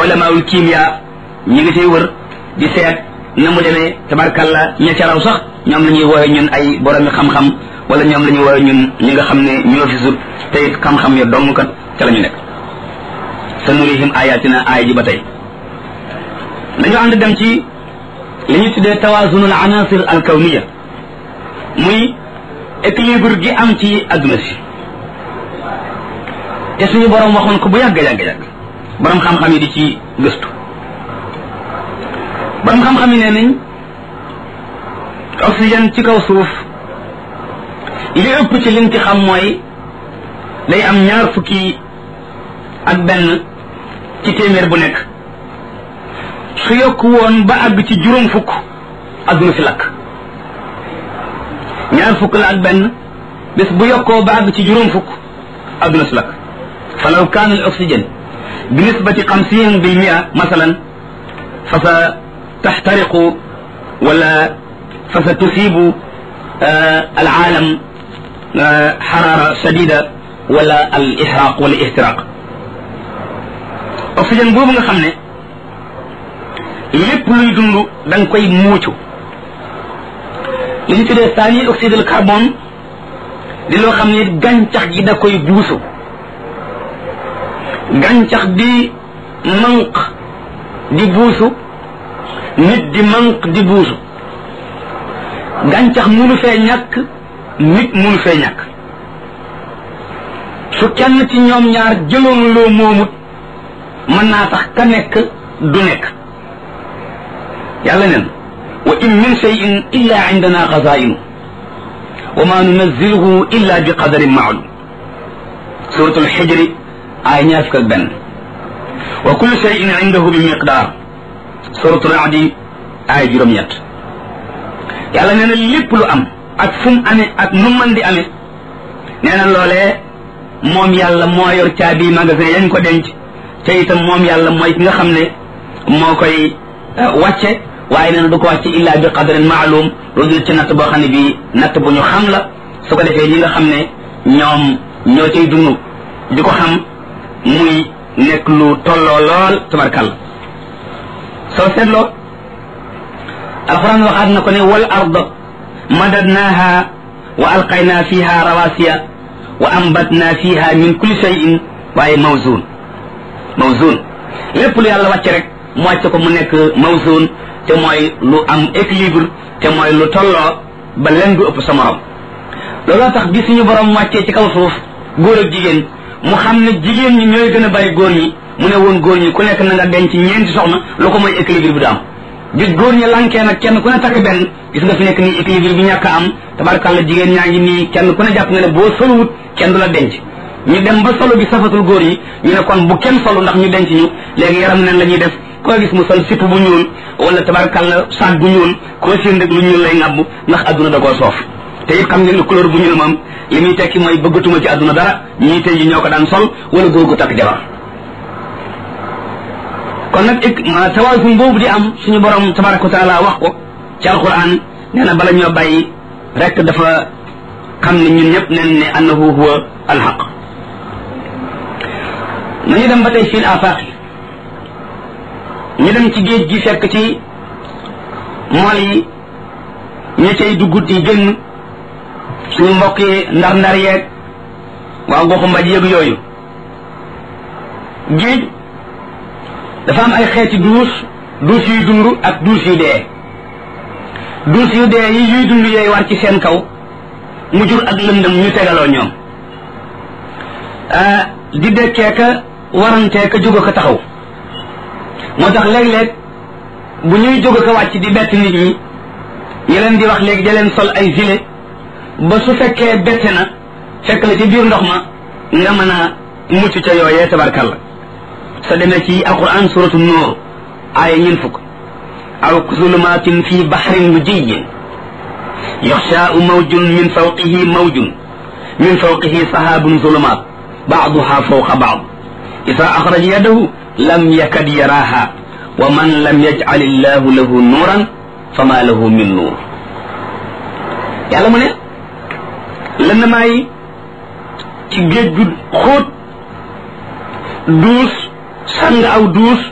ulamaul kimia ñi ngi cay wër di seet na mu demee tabarkalla ña ca raw sax ñoom la ñuy woowe ñun ay boromi xam-xam wala ñoom la ñuy woowe ñun ñi nga xam ne ñoo fi sut te it xam-xam ya dong kat ca la ñu nekk sa nurihim ayatina aaya ji ba tey dañu ànd dem ci li ñu tuddee tawazunul anasir al kawniya muy équilibre gi am ci adduna si te suñu borom waxoon ko bu yàgg borom xam-xam yi di ci gëstu borom xam-xam yi nee nañ oxygène ci kaw suuf li ëpp ci liñ ci xam mooy day am 2 fukki ak benn ci téeméer bu nekk su yokku woon ba àgg ci 4 fukk adduna si lakk 2 fukk la ak benn bés bu yokkoo ba àgg ci 4 fukk adduna si lakk falaw kaana al oxygène bi nisbati 50% masalan fa sa taxtariqu wala fa sa tusibu al aalam xaraara shadida wala al ihraq wala ihtiraq oxygène boobu nga xam ne lépp luy dund da nga koy muucu li ñu tuddee thani oxyde de carbone di loo xam ne gàncax gi da koy buusu gàncax di manq di buusu nit di manq di buusu gàncax munu fee ñàkk nit munu fee ñàkk su kenn ci ñoom ñaar jëloon loo moomut mën naa tax ka nekk du nekk yàlla neen wa in min shay'in illa indana xazaa'inu wa ma nunazziluhu illa bi qadarin ma'lum suratul xijri ay 21 wa kullu shay'in indahu bi miqdar suratul a'di ay 7 yàlla nee na lépp lu am ak fu mu amee ak nu mën di amee nee na loolee moom yàlla moo yor caabi magasin yañ ko denc te itam moom yàlla mooy ki nga xam ne moo koy wàcce waaye nee na du ko wàcce illa bi qadarin ma'lum lu dul ci natt boo xam ne bii natt bu ñu xam la su ko defee ñi nga xam ne ñoom ñoo cay dund di ko xam muy nekk lu tolloo lool tabarkalla soo seetloo alquran waxaat na ko ne wal ard madadnaha wa alqayna fiha rawasiya wa ambatna fiha min kulli shay'in waaye mawzun lépp lu yàlla wàcce rek mu wàcce ko mu nekk mawzun te mooy lu am équilibre te mooy lu tolloo ba leen du ëpp sa morom looloo tax bi suñu borom wàccee ci kaw suuf góor ak jigéen mu xam ne jigéen ñi ñooy gën a bari góor ñi mu ne woon góor ñi ku nekk na nga denc 4 soxna lu ko mooy équilibre bi du am bis góor ñi lankee nag kenn ku ne takk benn gis nga fi nekk nii équilibre bi ñàkk a am tabarkàlla jigéen ñaa ngi nii kenn ku ne jàpp nga ne boo soluwut kenn du la denc ñu dem ba solo bi safatul góor yi ñu ne kon bu kenn solu ndax ñu denc ñu léegi yaram neen la ñuy def koo gis mu sol sipp bu ñuul wala tabarkàlla saag bu ñuul koo seen rek lu ñuul lay ŋàbb ndax adduna da koo soof te it xam ngeen ne couleur bu ñuul moom li muy tekki mooy bëggatuma ci adduna dara ñii tey ji ñoo ko daan sol wala góor gu takk jabar kon nag tawazun boobu di am suñu borom tabaraka wa taala wax ko ci alquran nee na bala ñoo bàyyi rek dafa xam ne ñun ñëpp nen ne annahu huwa alhaq nañu dem ba tey fil afaq ñu dem ci géej gi fekk ci mool yi ña cay duggut yi génn suñu mbokk yi ndar-ndar yeeg waa goxu mbaj yëg yooyu géej dafa am ay xeeti duus yuy dund ak duus yu dee duus yu dee yi yuy dund yooyu war ci seen kaw mu jur ak lëndëm ñu tegaloo ñoom di dekkee ka warantee ka jóg ko taxaw moo tax léeg-léeg bu ñuy jóg ko wàcc di bett nit ñi ñu leen di wax léegi da leen sol ay gilet ba su fekkee bette na fekk la ci biir ndox ma nga mën a mucc ca yooyee tabarkalla sa demee ci alquran suratu nuur aaya 40 aw zulumatin fi bahrin lujiyyin yaxshaa'u mawjun min fawqihi sahaabun zulumaat ba'duha fawqa ba'd iza axraja yadahu lam yakad yaraaha wa man lam yaj'al illahu lahu nuuran fama lahu min nuur yàlla mu ne lëndamaay yi ci géej gu xóot duus sàng aw duus